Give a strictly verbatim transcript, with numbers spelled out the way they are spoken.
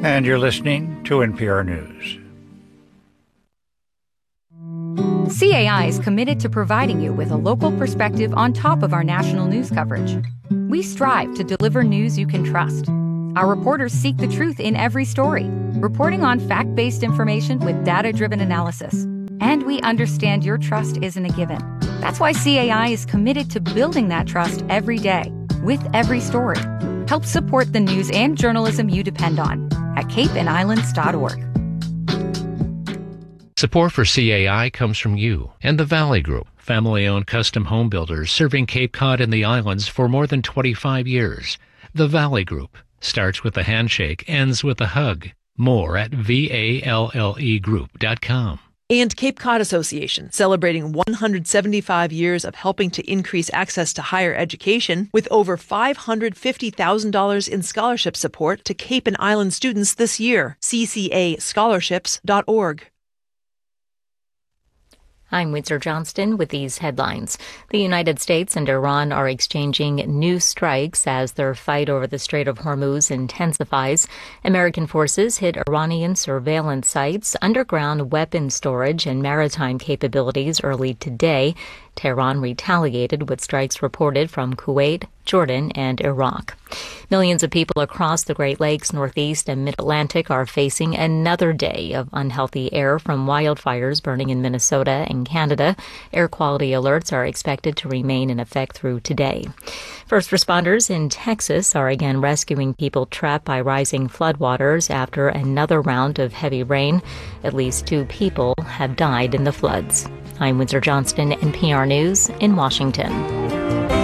And you're listening to N P R News. C A I is committed to providing you with a local perspective on top of our national news coverage. We strive to deliver news you can trust. Our reporters seek the truth in every story, reporting on fact-based information with data-driven analysis. And we understand your trust isn't a given. That's why C A I is committed to building that trust every day, with every story. Help support the news and journalism you depend on at cape and islands dot org. Support for C A I comes from you and the Valley Group, family-owned custom home builders serving Cape Cod and the islands for more than twenty-five years. The Valley Group starts with a handshake, ends with a hug. More at valle group dot com. And Cape Cod Association, celebrating one hundred seventy-five years of helping to increase access to higher education with over five hundred fifty thousand dollars in scholarship support to Cape and Island students this year. c c a scholarships dot org. I'm Windsor Johnston with these headlines. The United States and Iran are exchanging new strikes as their fight over the Strait of Hormuz intensifies. American forces hit Iranian surveillance sites, underground weapon storage, and maritime capabilities early today. Tehran retaliated with strikes reported from Kuwait, Jordan, and Iraq. Millions of people across the Great Lakes, Northeast, and Mid-Atlantic are facing another day of unhealthy air from wildfires burning in Minnesota and Canada. Air quality alerts are expected to remain in effect through today. First responders in Texas are again rescuing people trapped by rising floodwaters after another round of heavy rain. At least two people have died in the floods. I'm Windsor Johnston, N P R News in Washington.